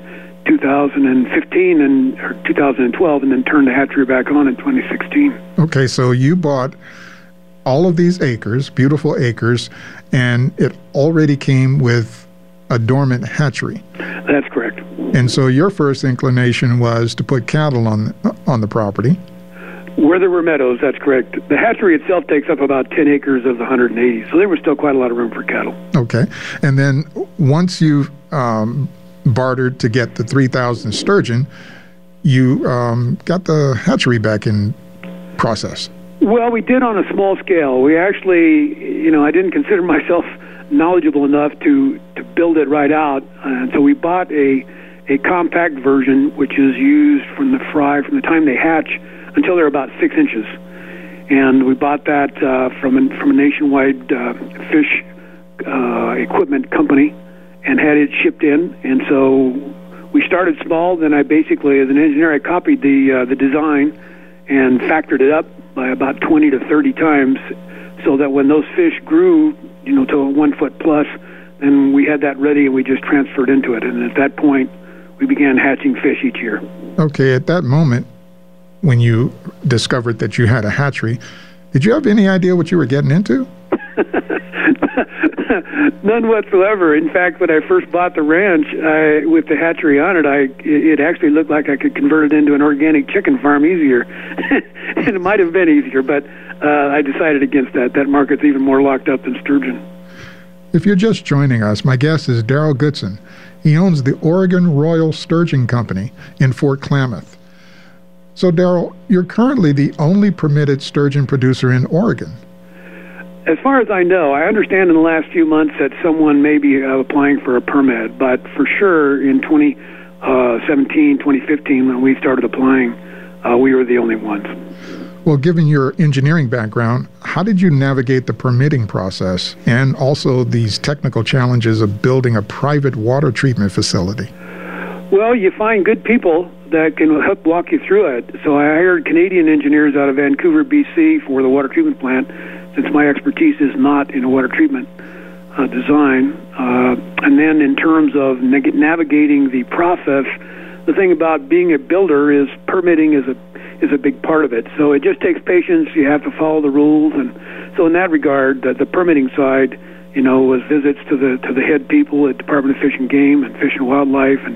[SPEAKER 3] 2015 or 2012, and then turned the hatchery back on in 2016. Okay, so you bought all of these acres, beautiful acres, and it already came with a dormant hatchery. That's correct. And so your first inclination was to put cattle on the property. Where there were meadows, that's correct. The hatchery itself takes up about 10 acres of the 180, so there was still quite a lot of room for cattle. Okay. And then once you bartered to get the 3,000 sturgeon, you got the hatchery back in process. Well, we did on a small scale. We actually, I didn't consider myself knowledgeable enough to build it right out, and so we bought a compact version, which is used from the fry from the time they hatch until they're about 6 inches. And we bought that from a nationwide fish equipment company and had it shipped in. And so we started small. Then I basically, as an engineer, I copied the design and factored it up by about 20 to 30 times, so that when those fish grew, to a 1 foot plus, then we had that ready and we just transferred into it. And at that point, we began hatching fish each year. Okay, at that moment, when you discovered that you had a hatchery, did you have any idea what you were getting into? None whatsoever. In fact, when I first bought the ranch with the hatchery on it, it actually looked like I could convert it into an organic chicken farm easier. And it might have been easier, but I decided against that. That market's even more locked up than sturgeon. If you're just joining us, my guest is Darrell Goodson. He owns the Oregon Royal Sturgeon Company in Fort Klamath. So, Darrell, you're currently the only permitted sturgeon producer in Oregon. As far as I know, I understand in the last few months that someone may be applying for a permit, but for sure in 2017, 2015, when we started applying, we were the only ones. Well, given your engineering background, how did you navigate the permitting process and also these technical challenges of building a private water treatment facility? Well, you find good people that can help walk you through it. So I hired Canadian engineers out of Vancouver, BC for the water treatment plant, since my expertise is not in a water treatment design. And then in terms of navigating the process, the thing about being a builder is permitting is a big part of it. So it just takes patience. You have to follow the rules. And so in that regard, the permitting side, was visits to the head people at Department of Fish and Game and Fish and Wildlife and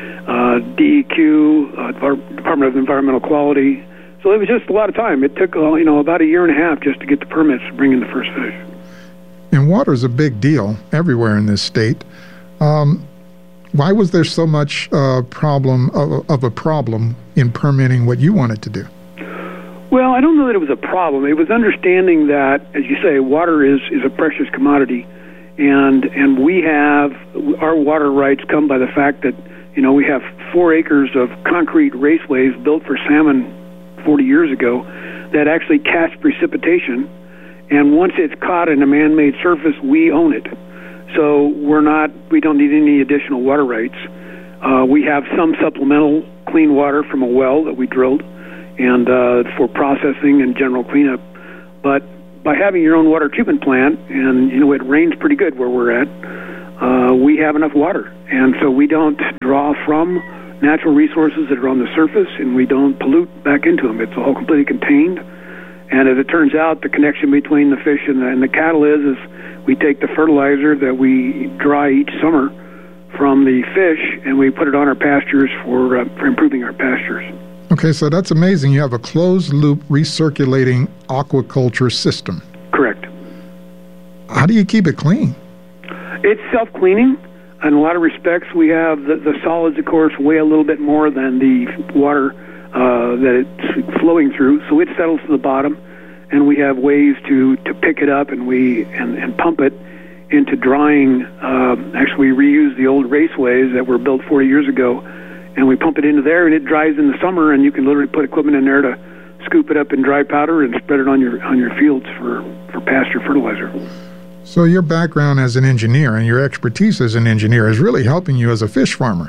[SPEAKER 3] DEQ, Department of Environmental Quality. So it was just a lot of time. It took, about a year and a half just to get the permits to bring in the first fish. And water is a big deal everywhere in this state. Why was there so much problem in permitting what you wanted to do? Well, I don't know that it was a problem. It was understanding that, as you say, water is a precious commodity, and we have our water rights come by the fact that we have 4 acres of concrete raceways built for salmon 40 years ago that actually catch precipitation. And once it's caught in a man-made surface, we own it. So we don't need any additional water rights. We have some supplemental clean water from a well that we drilled and for processing and general cleanup. But by having your own water treatment plant, and it rains pretty good where we're at, we have enough water. And so we don't draw from natural resources that are on the surface, and we don't pollute back into them. It's all completely contained. And as it turns out, the connection between the fish and the cattle is we take the fertilizer that we dry each summer from the fish, and we put it on our pastures for improving our pastures.
[SPEAKER 10] Okay, so that's amazing. You have a closed-loop recirculating aquaculture system.
[SPEAKER 3] Correct.
[SPEAKER 10] How do you keep it clean?
[SPEAKER 3] It's self-cleaning. In a lot of respects, we have the solids, of course, weigh a little bit more than the water that it's flowing through, so it settles to the bottom, and we have ways to pick it up and pump it into drying. Actually, we reuse the old raceways that were built 40 years ago, and we pump it into there, and it dries in the summer, and you can literally put equipment in there to scoop it up in dry powder and spread it on your fields for pasture fertilizer.
[SPEAKER 10] So your background as an engineer and your expertise as an engineer is really helping you as a fish farmer.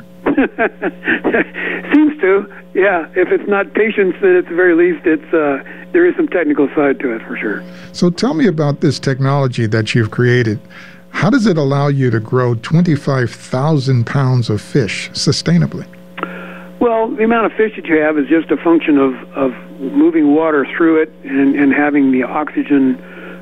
[SPEAKER 3] Seems to, yeah. If it's not patience, then at the very least, there is some technical side to it for sure.
[SPEAKER 10] So tell me about this technology that you've created. How does it allow you to grow 25,000 pounds of fish sustainably?
[SPEAKER 3] Well, the amount of fish that you have is just a function of moving water through it and having the oxygen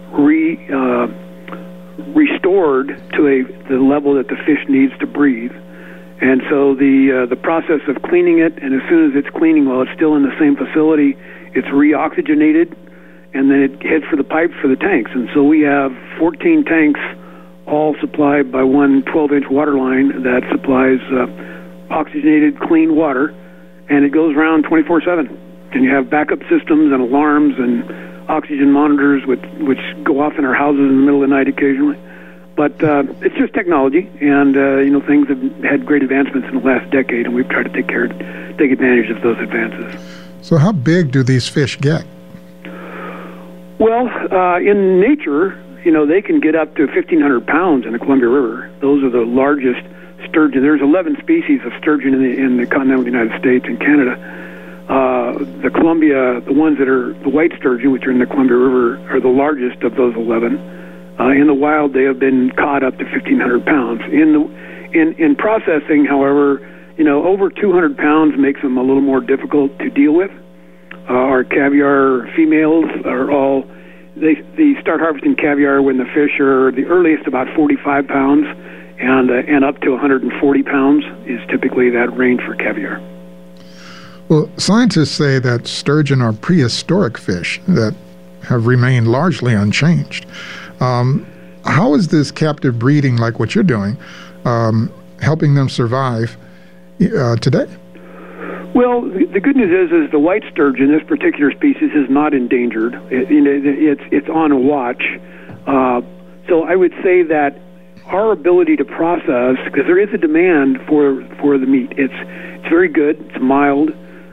[SPEAKER 3] restored to the level that the fish needs to breathe. And so the process of cleaning it, and as soon as it's cleaning while it's still in the same facility, it's reoxygenated, and then it heads for the pipes for the tanks. And so we have 14 tanks all supplied by one 12-inch water line that supplies oxygenated, clean water, and it goes around 24/7. And you have backup systems and alarms and oxygen monitors which go off in our houses in the middle of the night occasionally. But it's just technology, and things have had great advancements in the last decade, and we've tried to take advantage of those advances.
[SPEAKER 10] So how big do these fish get?
[SPEAKER 3] Well, in nature, they can get up to 1,500 pounds in the Columbia River. Those are the largest sturgeon. There's 11 species of sturgeon in the continental United States and Canada. The Columbia, the ones that are the white sturgeon, which are in the Columbia River, are the largest of those 11. In the wild, they have been caught up to 1,500 pounds. In processing, however, over 200 pounds makes them a little more difficult to deal with. Our caviar females are all, they start harvesting caviar when the fish are the earliest about 45 pounds, and up to 140 pounds is typically that range for caviar.
[SPEAKER 10] Well, scientists say that sturgeon are prehistoric fish that have remained largely unchanged. How is this captive breeding, like what you're doing, helping them survive today?
[SPEAKER 3] Well, the good news is the white sturgeon, this particular species, is not endangered. It's on watch. So I would say that our ability to process, because there is a demand for the meat, it's very good, it's mild,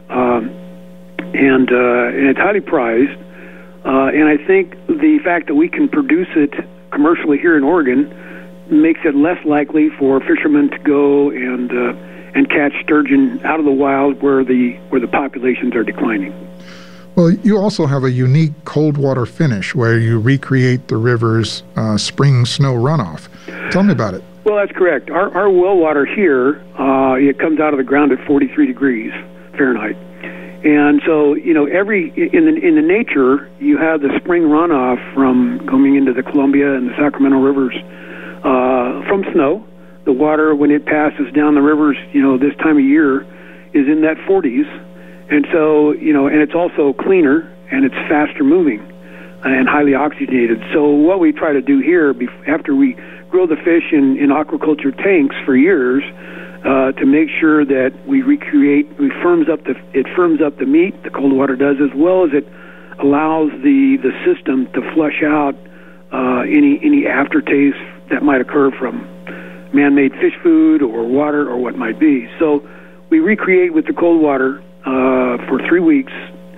[SPEAKER 3] and it's highly prized. And I think the fact that we can produce it commercially here in Oregon makes it less likely for fishermen to go and catch sturgeon out of the wild where the populations are declining.
[SPEAKER 10] Well, you also have a unique cold water finish where you recreate the river's spring snow runoff. Tell me about it.
[SPEAKER 3] Well, that's correct. Our well water here, it comes out of the ground at 43 degrees Fahrenheit. And so, in the nature, you have the spring runoff from coming into the Columbia and the Sacramento rivers from snow. The water, when it passes down the rivers, this time of year, is in that 40s. And so, and it's also cleaner and it's faster moving and highly oxygenated. So what we try to do here, after we grow the fish in aquaculture tanks for years, to make sure that it firms up the meat, the cold water does, as well as it allows the system to flush out any aftertaste that might occur from man-made fish food or water or what might be. So we recreate with the cold water for 3 weeks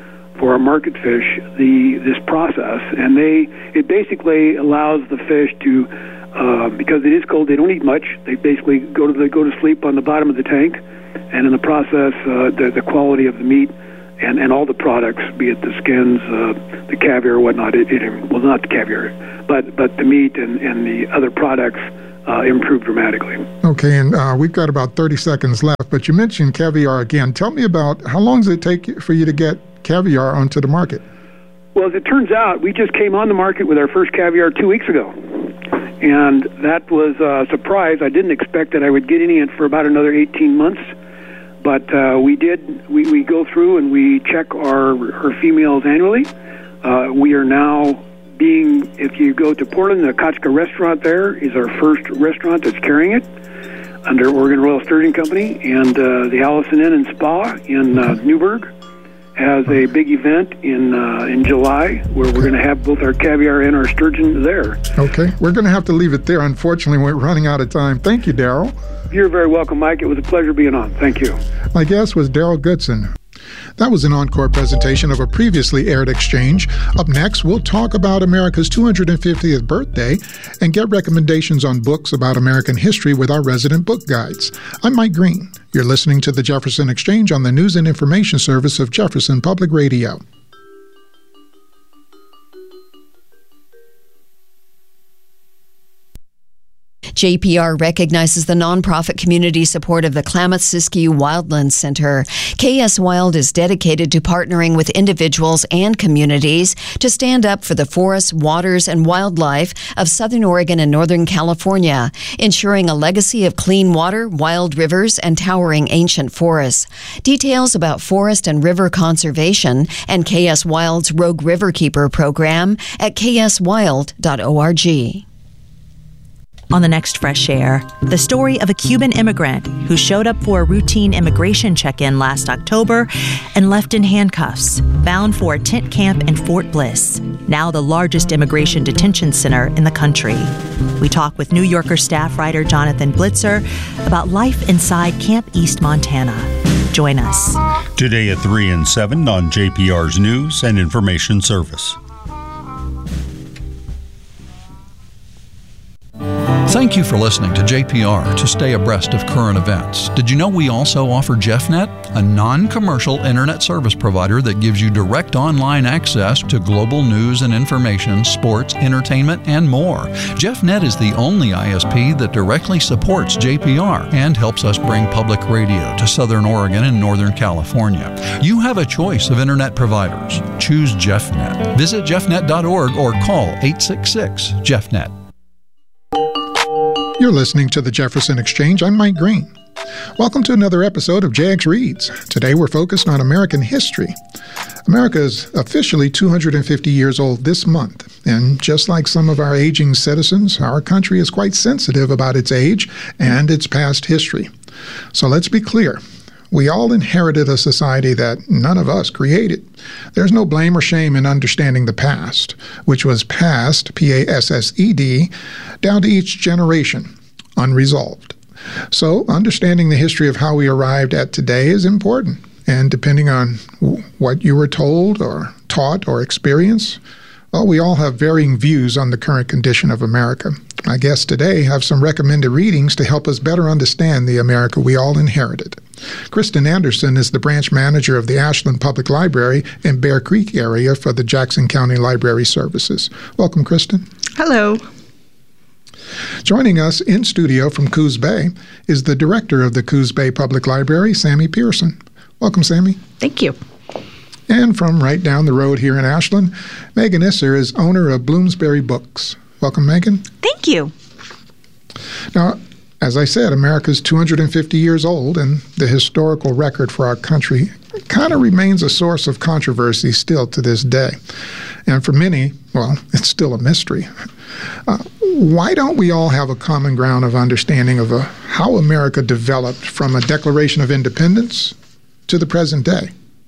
[SPEAKER 3] for our market fish this process, and it basically allows the fish to, because it is cold, they don't eat much. They basically go to sleep on the bottom of the tank, and in the process, the quality of the meat and all the products, be it the skins, the caviar, whatnot, well, not the caviar, but the meat and the other products improve dramatically.
[SPEAKER 10] Okay, and we've got about 30 seconds left, but you mentioned caviar again. Tell me about how long does it take for you to get caviar onto the market?
[SPEAKER 3] Well, as it turns out, we just came on the market with our first caviar 2 weeks ago. And that was a surprise. I didn't expect that I would get any for about another 18 months. But we did. We go through and we check our females annually. We are now if you go to Portland, the Kotchka restaurant there is our first restaurant that's carrying it under Oregon Royal Sturgeon Company. And the Allison Inn and Spa in Newburgh has a big event in July where we're going to have both our caviar and our sturgeon there.
[SPEAKER 10] Okay. We're going to have to leave it there. Unfortunately, we're running out of time. Thank you, Daryl.
[SPEAKER 3] You're very welcome, Mike. It was a pleasure being on. Thank you.
[SPEAKER 10] My guest was Daryl Goodson. That was an encore presentation of a previously aired exchange. Up next, we'll talk about America's 250th birthday and get recommendations on books about American history with our resident book guides. I'm Mike Green. You're listening to the Jefferson Exchange on the News and Information Service of Jefferson Public Radio.
[SPEAKER 7] JPR recognizes the nonprofit community support of the Klamath-Siskiyou Wildlands Center. KS Wild is dedicated to partnering with individuals and communities to stand up for the forests, waters, and wildlife of Southern Oregon and Northern California, ensuring a legacy of clean water, wild rivers, and towering ancient forests. Details about forest and river conservation and KS Wild's Rogue Riverkeeper program at kswild.org.
[SPEAKER 22] On the next Fresh Air, the story of a Cuban immigrant who showed up for a routine immigration check-in last October and left in handcuffs, bound for a tent camp in Fort Bliss, now the largest immigration detention center in the country. We talk with New Yorker staff writer Jonathan Blitzer about life inside Camp East, Montana. Join us.
[SPEAKER 15] Today at 3 and 7 on JPR's News and Information Service.
[SPEAKER 23] Thank you for listening to JPR to stay abreast of current events. Did you know we also offer JeffNet, a non-commercial internet service provider that gives you direct online access to global news and information, sports, entertainment, and more? JeffNet is the only ISP that directly supports JPR and helps us bring public radio to Southern Oregon and Northern California. You have a choice of internet providers. Choose JeffNet. Visit jeffnet.org or call 866-JeffNet.
[SPEAKER 10] You're listening to the Jefferson Exchange. I'm Mike Green. Welcome to another episode of JX Reads. Today we're focused on American history. America is officially 250 years old this month, and just like some of our aging citizens, our country is quite sensitive about its age and its past history. So let's be clear. We all inherited a society that none of us created. There's no blame or shame in understanding the past, which was passed, P-A-S-S-E-D, down to each generation, unresolved. So understanding the history of how we arrived at today is important. And depending on what you were told or taught or experienced, well, we all have varying views on the current condition of America. My guests today have some recommended readings to help us better understand the America we all inherited. Kristen Anderson is the branch manager of the Ashland Public Library in Bear Creek area for the Jackson County Library Services. Welcome, Kristen.
[SPEAKER 24] Hello.
[SPEAKER 10] Joining us in studio from Coos Bay is the director of the Coos Bay Public Library, Sammy Pearson. Welcome, Sammy.
[SPEAKER 24] Thank you.
[SPEAKER 10] And from right down the road here in Ashland, Megan Isser is owner of Bloomsbury Books. Welcome, Megan.
[SPEAKER 24] Thank you.
[SPEAKER 10] Now, as I said, America's 250 years old, and the historical record for our country kind of remains a source of controversy still to this day. And for many, well, it's still a mystery. Why don't we all have a common ground of understanding of how America developed from a Declaration of Independence to the present day?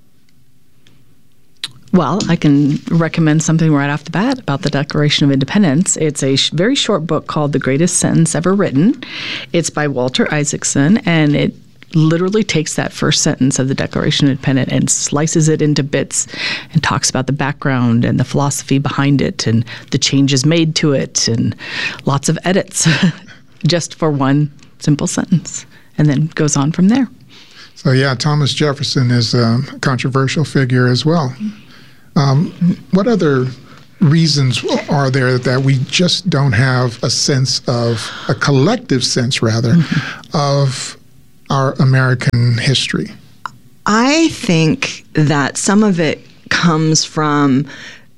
[SPEAKER 24] Well, I can recommend something right off the bat about the Declaration of Independence. It's a very short book called The Greatest Sentence Ever Written. It's by Walter Isaacson, and it literally takes that first sentence of the Declaration of Independence and slices it into bits and talks about the background and the philosophy behind it and the changes made to it and lots of edits just for one simple sentence, and then goes on from there.
[SPEAKER 10] So yeah, Thomas Jefferson is a controversial figure as well. What other reasons are there that we just don't have a sense of, a collective sense rather, of our American history?
[SPEAKER 4] I think that some of it comes from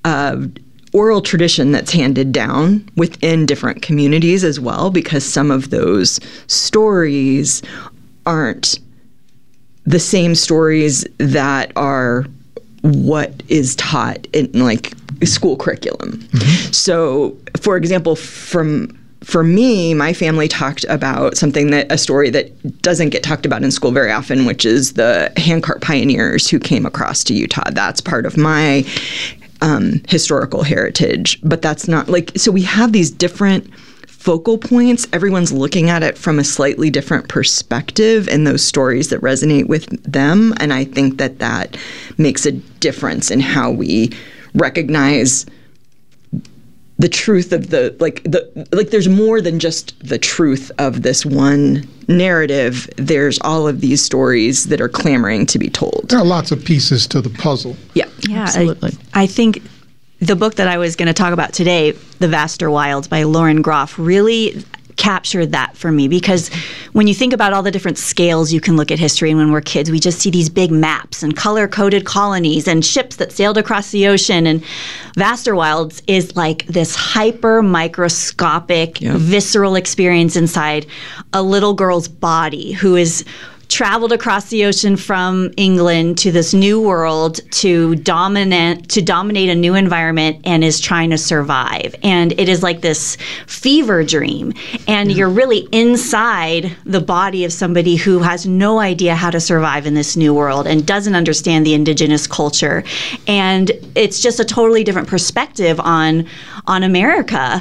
[SPEAKER 4] oral tradition that's handed down within different communities as well, because some of those stories aren't the same stories that are what is taught in like school curriculum. So, for example, for me, my family talked about a story that doesn't get talked about in school very often, which is the handcart pioneers who came across to Utah. That's part of my historical heritage, but that's not so we have these different focal points. Everyone's looking at it from a slightly different perspective and those stories that resonate with them. And I think that makes a difference in how we recognize the truth of there's more than just the truth of this one narrative. There's all of these stories that are clamoring to be told.
[SPEAKER 10] There are lots of pieces to the puzzle.
[SPEAKER 4] Yeah,
[SPEAKER 24] absolutely.
[SPEAKER 5] I think the book that I was going to talk about today, The Vaster Wilds by Lauren Groff, really captured that for me, because when you think about all the different scales you can look at history, and when we're kids, we just see these big maps and color-coded colonies and ships that sailed across the ocean, and Vaster Wilds is like this hyper-microscopic, visceral experience inside a little girl's body who is traveled across the ocean from England to this new world to dominate a new environment and is trying to survive. And it is like this fever dream. And you're really inside the body of somebody who has no idea how to survive in this new world and doesn't understand the indigenous culture. And it's just a totally different perspective on America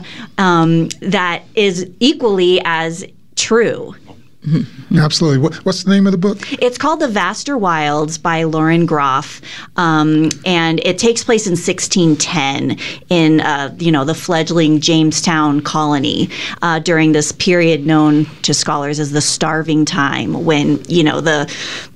[SPEAKER 5] that is equally as true.
[SPEAKER 10] Absolutely. What's the name of the book?
[SPEAKER 5] It's called The Vaster Wilds by Lauren Groff, and it takes place in 1610 in the fledgling Jamestown colony during this period known to scholars as the Starving Time, when the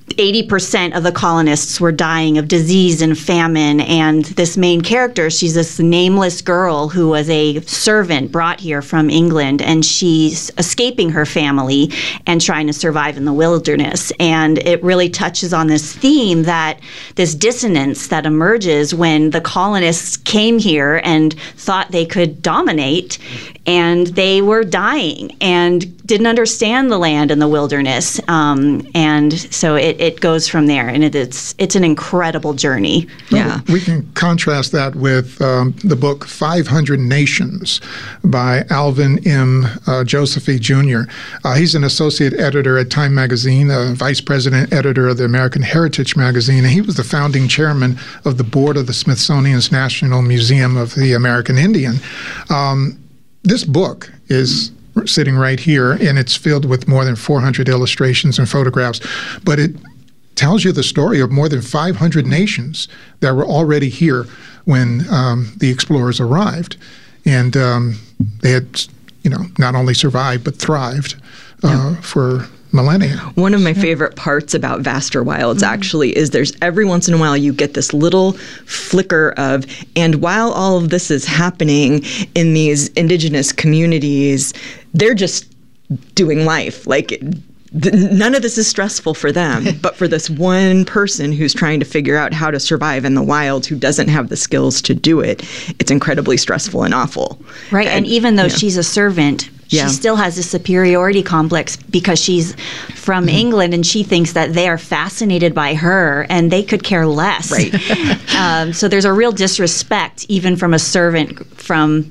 [SPEAKER 5] 80% of the colonists were dying of disease and famine, and this main character, she's this nameless girl who was a servant brought here from England, and she's escaping her family and trying to survive in the wilderness. And it really touches on this theme, that this dissonance that emerges when the colonists came here and thought they could dominate, and they were dying and didn't understand the land and the wilderness. And so it goes from there, and it's an incredible journey.
[SPEAKER 10] Yeah. We can contrast that with the book 500 Nations by Alvin M. Josephy Jr. He's an associate editor at Time Magazine, a vice president editor of the American Heritage Magazine, and he was the founding chairman of the board of the Smithsonian's National Museum of the American Indian. This book is sitting right here, and it's filled with more than 400 illustrations and photographs, but it tells you the story of more than 500 nations that were already here when the explorers arrived, and they had, not only survived but thrived for millennia.
[SPEAKER 4] One of my favorite parts about Vaster Wilds actually is there's every once in a while you get this little flicker of, and while all of this is happening in these indigenous communities, they're just doing life. None of this is stressful for them, but for this one person who's trying to figure out how to survive in the wild, who doesn't have the skills to do it, it's incredibly stressful and awful.
[SPEAKER 5] Right, and even though she's a servant, she still has a superiority complex because she's from England, and she thinks that they are fascinated by her and they could care less. Right. So there's a real disrespect even from a servant from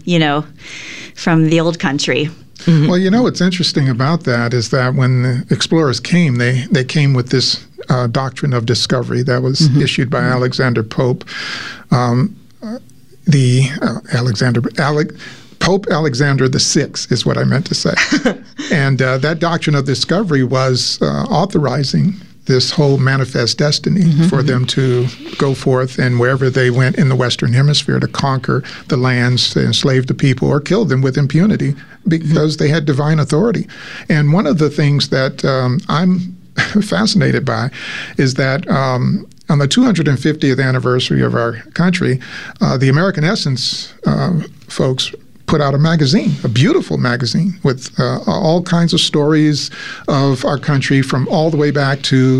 [SPEAKER 5] the old country.
[SPEAKER 10] Mm-hmm. Well, what's interesting about that is that when the explorers came, they came with this doctrine of discovery that was issued by Alexander Pope. Pope Alexander VI is what I meant to say. And that doctrine of discovery was authorizing this whole manifest destiny for them to go forth and wherever they went in the Western Hemisphere to conquer the lands, to enslave the people, or kill them with impunity because they had divine authority. And one of the things that I'm fascinated by is that on the 250th anniversary of our country, the American Essence folks put out a magazine, a beautiful magazine with all kinds of stories of our country from all the way back to